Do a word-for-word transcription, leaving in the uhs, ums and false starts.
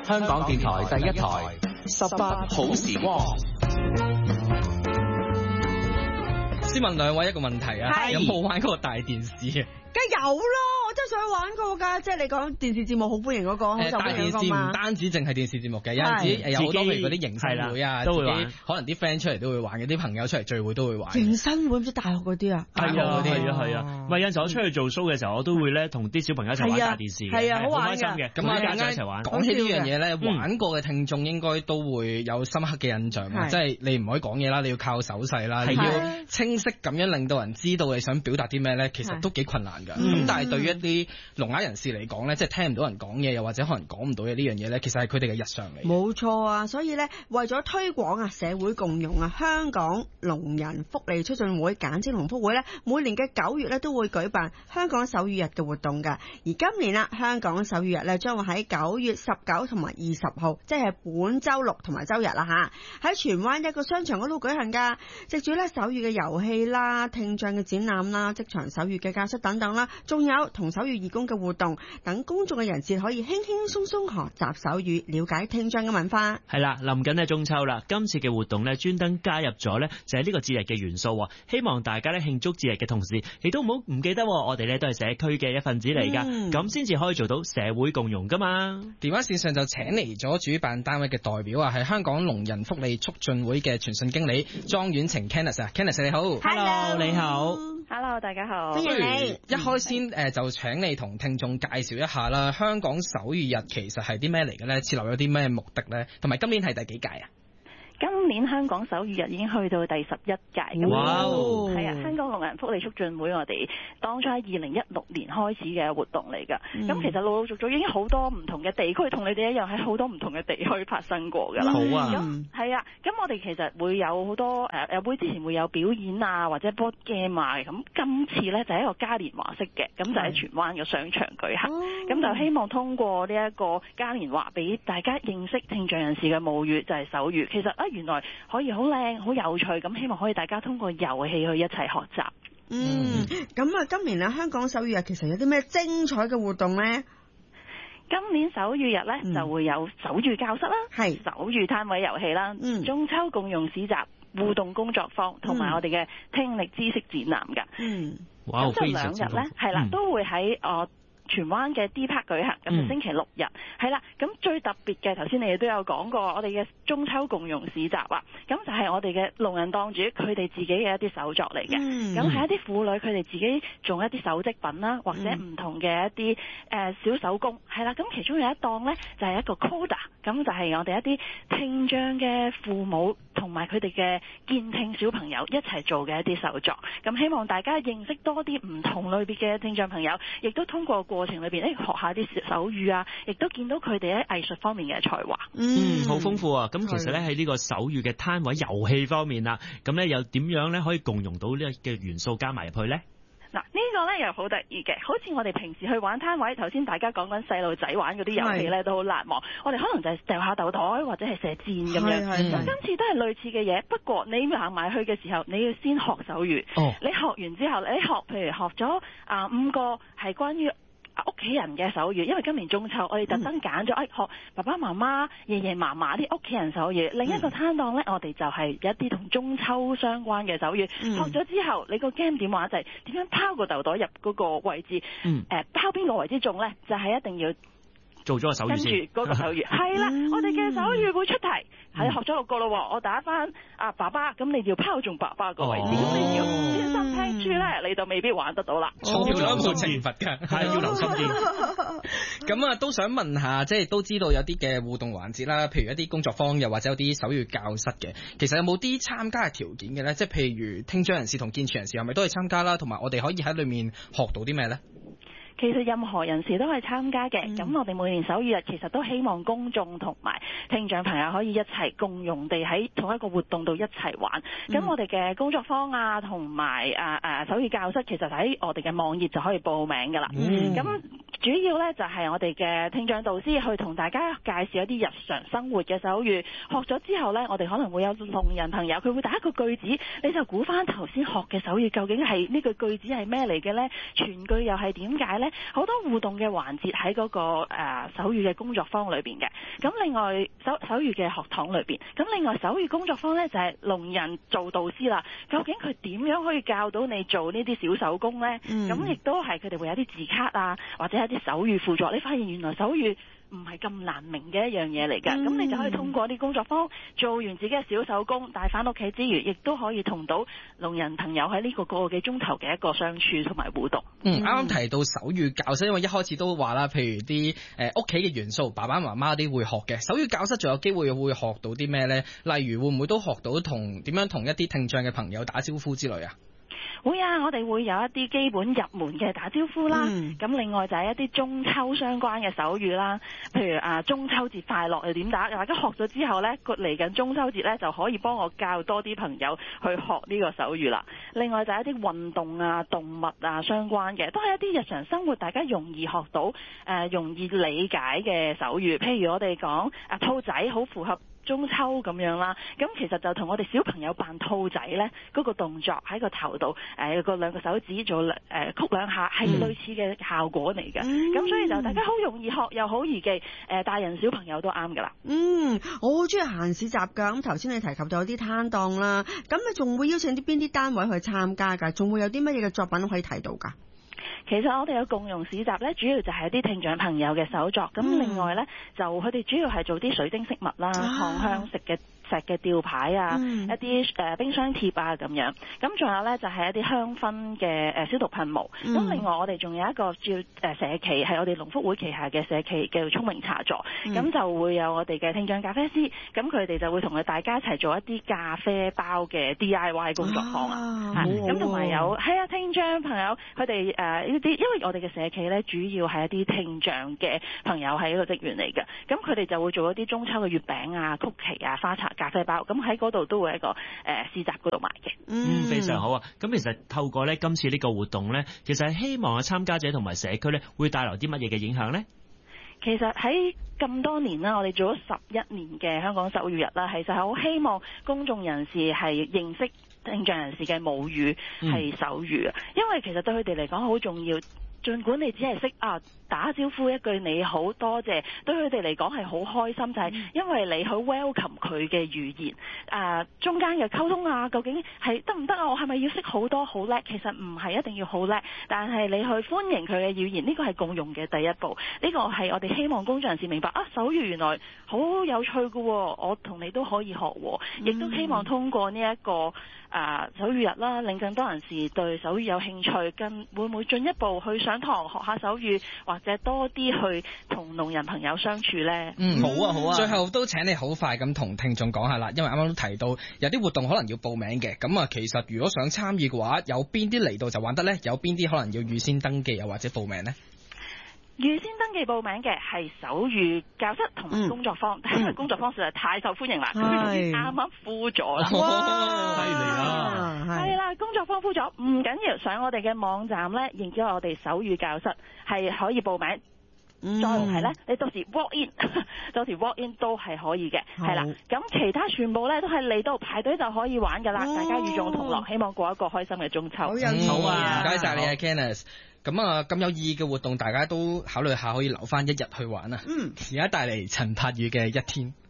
香港電台第一台十八好時光。 先問兩位一個問題啊，有冇玩過大電視啊？ 梗係有啦，我真係想玩過㗎。即係你講電視節目好歡迎嗰個，好受歡迎嗰個嘛。大電視唔單止淨係電視節目嘅，有陣時有好多譬如嗰啲迎新會啊，都會玩。可能啲 friend 出嚟都會玩嘅，啲朋友出嚟聚會都會玩。迎新會唔知大學嗰啲啊？ 係啊係啊係啊！咪有陣時我出去做 show 嘅時候，我都會咧同啲小朋友一齊玩大電視嘅， 係啊，好玩開心嘅。 咁啊，大家一齊玩。講起呢樣嘢咧，玩過嘅聽眾應該都會有深刻嘅印象嘅，即係你唔可以講嘢啦，你要靠手勢啦，你要清晰咁樣令到人知道你想表達啲咩咧，其實都幾困難㗎。咁但係對於一啲聾啞人士嚟講咧，即係聽唔到人講嘢，又或者可能講唔到嘅呢樣嘢咧，其實係佢哋嘅日常嚟。 冇錯啊，所以咧為咗推廣啊社會共融啊，香港聾人福利促進會簡稱聾福會咧，每年嘅九月咧都會舉辦香港手語日嘅活動㗎。而今年啦，香港手語日咧將會喺九月十九同埋二十號，即係本週六同埋週日啦嚇，喺荃灣一個商場嗰度舉行㗎。藉住咧手語嘅遊戲啦、聽障嘅展覽啦、職場手語嘅教室等等啦，仲有同手語義工嘅活動，等公眾嘅人士可以輕輕鬆鬆學習手語，了解聽障嘅文化。 係啦，臨緊係中秋啦，今次嘅活動咧專登加入咗咧就係呢個節日嘅元素，希望大家咧慶祝節日嘅同時，亦都唔好唔記得我哋咧都係社區嘅一份子嚟噶，咁先至可以做到社會共融噶嘛。 電話線上就請嚟咗主辦單位嘅代表啊，係香港聾人福利促進會嘅傳訊經理莊婉晴 Kenneth 啊 ，Kenneth 你好 ，Hello 你好 ，Hello 大家好， 歡迎你。 一開先誒就請你同聽眾介紹一下啦，香港手語日其實係啲咩嚟嘅咧？設立有啲咩目的咧？同埋今年係第幾屆啊？ 今年香港手語日已經去到第十一屆， 哇！ 係啊，香港聾人福利促進會我哋當初喺二零一六年開始嘅活動嚟㗎。咁、嗯、其實陸陸續續已經好多唔同嘅地區，同你哋一樣喺好多唔同嘅地區發生過㗎啦。 好啊！ 咁係啊，咁我哋其實會有好多誒誒會之前會有表演啊，或者 board game 啊。咁今次咧就係一個嘉年華式嘅，咁就喺荃灣嘅商場舉行。咁、嗯、就希望通過呢一個嘉年華，俾大家認識聽障人士嘅母語就係、是、手語。其實啊〜原來可以好靚好有趣，咁希望可以大家通過遊戲去一齊學習。 嗯，咁啊，今年啊香港手語日其實有啲咩精彩嘅活動呢？ 今年手語日咧、嗯、就會有手語教室啦，係手語攤位遊戲啦，嗯，中秋共融市集、互動工作坊，同埋我哋嘅聽力知識展覽噶。嗯，哇，咁就兩日咧，係啦，都會喺我。荃灣嘅 D Park 舉行，咁就星期六日，係、嗯、啦。咁最特別嘅，頭先你哋都有講過，我哋嘅中秋共融市集啊，咁就係我哋嘅聾人檔主佢哋自己嘅一啲手作嚟嘅。咁、嗯、係一啲婦女佢哋自己做一啲手織品啦，或者唔同嘅一啲誒、呃、小手工，係啦。咁其中有一檔咧就係、是、一個 Coda， 咁就係我哋一啲聽障嘅父母同埋佢哋嘅健聽小朋友一齊做嘅一啲手作。咁希望大家認識多啲唔同類別嘅聽障朋友，亦都通過過程裏邊，誒學下啲手語啊，亦都見到佢哋喺藝術方面嘅才華。 嗯，好豐富啊！咁其實咧喺呢個手語嘅攤位遊戲方面啦，咁咧又點樣咧可以共融到呢個嘅元素加埋入去咧？ 嗱，呢個咧又好得意嘅，好似我哋平時去玩攤位，頭先大家講緊細路仔玩嗰啲遊戲咧都好難忘。我哋可能就係掉下豆袋或者係射箭咁樣。咁今次都係類似嘅嘢，不過你行埋去嘅時候，你要先學手語。哦、你學完之後，你學譬如學咗啊五個係關於屋企人嘅手語，因為今年中秋，我哋特登揀咗誒學爸爸媽媽、爺爺嫲嫲啲屋企人手語。另一個攤檔咧，我哋就係有一啲同中秋相關嘅手語。嗯、學咗之後，你個 game 點玩就係點樣拋個豆袋入嗰個位置。嗯。誒，拋邊個為之中咧？就係、是、一定要做咗個手語先。跟住嗰個手語係啦，我哋嘅手語會出題。係、嗯、學咗六個咯，我打翻啊爸爸，咁你要拋中爸爸個位置，咁、哦、你要專心聽書咧，你就未必玩得到啦。 要兩部懲罰㗎，係要留心啲。咁啊，都想問下，即係都知道有啲嘅互動環節啦，譬如一啲工作坊，又或者有啲手語教室嘅，其實有冇啲參加嘅條件嘅咧？即係譬如聽障人士同健全人士係咪都係參加啦？同埋我哋可以喺裏面學到啲咩咧？ 其實任何人士都係參加嘅，咁、嗯、我哋每年手語日其實都希望公眾同埋聽障朋友可以一齊共融地喺同一個活動度一齊玩。咁、嗯、我哋嘅工作坊啊，同埋啊啊手語教室，其實喺我哋嘅網頁就可以報名㗎啦。咁、嗯、主要呢，就係、是、我哋嘅聽障導師去同大家介紹一啲日常生活嘅手語。學咗之後呢，我哋可能會有聾人朋友，佢會打一個句子，你就估翻頭先學嘅手語究竟係呢句句子係咩嚟嘅呢？全句又係點解呢？好多互動嘅環節喺嗰個誒手語嘅工作坊裏邊嘅， 咁另外手手語嘅學堂裏邊，咁另外手語工作坊咧就係聾人做導師啦。究竟佢點樣可以教到你做呢啲小手工咧？咁亦都係佢哋會有啲字卡啊，或者一啲手語輔助。你發現原來手語唔係咁難明嘅一樣嘢嚟㗎，咁、嗯、你就可以通過啲工作坊做完自己嘅小手工，帶翻屋企之餘，亦都可以同到聾人朋友喺呢個個幾鐘頭嘅一個相處同埋互動。 嗯，啱啱提到手語教室，因為一開始都話啦，譬如啲誒屋企嘅元素，爸爸媽媽啲會學嘅，手語教室仲有機會會學到啲咩呢？例如會唔會都學到同點樣同一啲聽障嘅朋友打招呼之類啊？ 會啊，我哋會有一啲基本入門嘅打招呼啦。咁、嗯、另外就係一啲中秋相關嘅手語啦，譬如啊中秋節快樂又點打？大家學咗之後呢，嚟緊中秋節呢，就可以幫我教多啲朋友去學呢個手語啦。另外就係一啲運動啊、動物啊相關嘅，都係一啲日常生活大家容易學到、呃、容易理解嘅手語。譬如我哋講啊兔仔好符合中秋咁樣啦，咁其實就同我哋小朋友扮兔仔呢嗰、那個動作喺個頭度誒個兩個手指做誒、呃、曲兩下係類似嘅效果嚟嘅，咁、嗯、所以就大家好容易學又好易記，誒、呃、大人小朋友都啱噶啦。 嗯，我好中意行市集噶，咁頭先你提及到有啲攤檔啦，咁你仲會邀請啲邊啲單位去參加噶？仲會有啲乜嘢嘅作品可以睇到噶？ 其實我哋有共融市集咧，主要就係一啲聽障朋友嘅手作。咁、嗯、另外咧，就佢哋主要係做啲水晶飾物啦、檀香石嘅石嘅吊牌啊，嗯、一啲誒、呃、冰箱貼啊咁樣。咁仲有咧就係、是、一啲香薰嘅誒消毒噴霧。咁、嗯、另外我哋仲有一個叫誒社企，係我哋農福會旗下嘅社企，叫聰明茶座。咁、嗯、就會有我哋嘅聽障咖啡師，咁佢哋就會同佢大家一齊做一啲咖啡包嘅 D I Y 工作坊啊。咁同埋有係啊聽障朋友，佢哋誒呢啲，因為我哋嘅社企咧主要係一啲聽障嘅朋友係一個職員嚟嘅，咁佢哋就會做一啲中秋嘅月餅啊、曲奇啊、花茶、咖啡包，咁喺嗰度都會喺一個誒、呃、市集嗰度賣嘅。 嗯，非常好啊！咁其實透過咧今次呢個活動咧，其實係希望啊參加者同埋社區咧會帶來啲乜嘢嘅影響咧？ 其實喺咁多年啦，我哋做咗十一年嘅香港手語日啦，其實係好希望公眾人士係認識聽障人士嘅母語係手語啊，因為其實對佢哋嚟講好重要。儘管你只係識啊打招呼一句你好多謝，對佢哋嚟講係好開心，就係、是、因為你去 welcome 佢嘅語言啊，中間嘅溝通啊，究竟係得唔得啊？我係咪要識好多好叻？其實唔係一定要好叻，但係你去歡迎佢嘅語言，呢、這個係共融嘅第一步。呢、這個係我哋希望公眾人士明白啊，手語原來好有趣嘅，我同你都可以學，亦都希望通過呢、這、一個啊手語日啦，令更多人士對手語有興趣，更會唔會進一步去上堂學下手語，或者多啲去同聾人朋友相處呢？ 嗯，好啊，好啊。最後都請你好快咁同聽眾講下啦，因為啱啱都提到有啲活動可能要報名嘅，咁啊，其實如果想參與嘅話，有邊啲嚟到就玩得呢？有邊啲可能要預先登記又或者報名呢？ 預先登記報名嘅係手語教室同埋工作坊，嗯、因為工作坊實在太受歡迎啦，佢哋啱啱敷咗啦。 哇，犀利啊！ 係啦，工作坊敷咗，唔緊要，上我哋嘅網站咧，然之後我哋手語教室係可以報名。嗯、再唔係咧，你到時 walk in， 到時 walk in 都係可以嘅，係啦。咁其他全部咧都係嚟到排隊就可以玩噶啦、哦。大家與眾同樂，希望過一個開心嘅中秋。好有意義啊！ 唔該晒你啊 Kenneth。咁啊，咁有意義嘅活動，大家都考慮下，可以留翻一日去玩啊。嗯，而家帶嚟陳柏宇嘅一天。